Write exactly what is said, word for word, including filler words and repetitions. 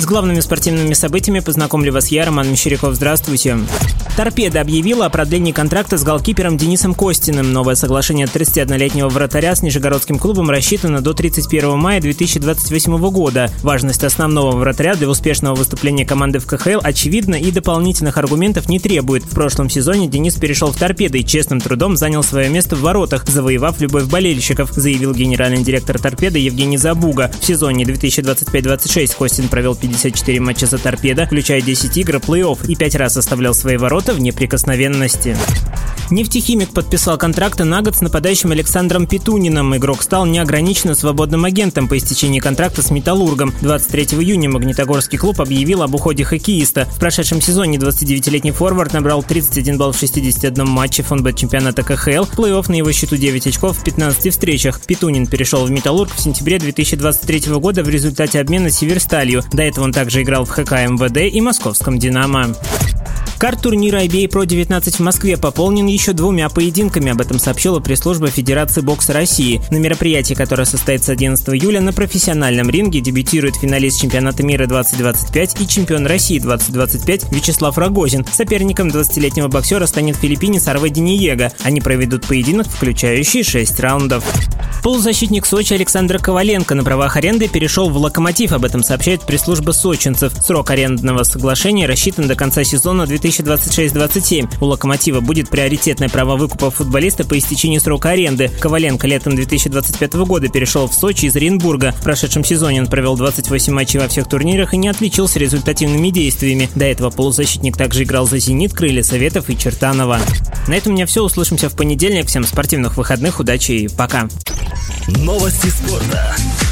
С главными спортивными событиями познакомлю вас я, Роман Мещеряков. Здравствуйте. «Торпедо» объявила о продлении контракта с голкипером Денисом Костиным. Новое соглашение тридцатиоднолетнего вратаря с нижегородским клубом рассчитано до тридцать первого мая две тысячи двадцать восьмого года. Важность основного вратаря для успешного выступления команды в ка ха эл очевидна и дополнительных аргументов не требует. В прошлом сезоне Денис перешел в «Торпедо» и честным трудом занял свое место в воротах, завоевав любовь болельщиков, заявил генеральный директор «Торпедо» Евгений Забуга. В сезоне две тысячи двадцать пять двадцать шесть Костин провел пятьдесят четыре матча за «Торпедо», включая десять игр плей-офф, и пять раз оставлял свои ворота в неприкосновенности. «Нефтехимик» подписал контракты на год с нападающим Александром Петуниным. Игрок стал неограниченно свободным агентом по истечении контракта с «Металлургом». двадцать третьего июня Магнитогорский клуб объявил об уходе хоккеиста. В прошедшем сезоне двадцатидевятилетний форвард набрал тридцать один балл в шестидесяти одном матче фонбет-чемпионата ка ха эл. В плей-офф на его счету девять очков в пятнадцати встречах. Петунин перешел в «Металлург» в сентябре две тысячи двадцать третьего года в результате обмена с «Северсталью». До этого он также играл в ха ка эм вэ дэ и московском «Динамо». Карт турнира ай би эй про девятнадцать в Москве пополнен еще двумя поединками. Об этом сообщила пресс-служба Федерации бокса России. На мероприятии, которое состоится одиннадцатого июля, на профессиональном ринге дебютирует финалист чемпионата мира двадцать двадцать пять и чемпион России двадцать двадцать пять Вячеслав Рогозин. Соперником двадцатилетнего боксера станет филиппинец Арведи Ниего. Они проведут поединок, включающий шесть раундов. Полузащитник Сочи Александр Коваленко на правах аренды перешел в «Локомотив». Об этом сообщает пресс-служба сочинцев. Срок арендного соглашения рассчитан до конца сезона две тысячи двадцать шесть двадцать семь. У «Локомотива» будет приоритетное право выкупа футболиста по истечении срока аренды. Коваленко летом две тысячи двадцать пятого года перешел в Сочи из Оренбурга. В прошедшем сезоне он провел двадцать восемь матчей во всех турнирах и не отличился результативными действиями. До этого полузащитник также играл за «Зенит», «Крылья Советов» и «Чертанова». На этом у меня все. Услышимся в понедельник. Всем спортивных выходных, удачи и пока. Новости спорта.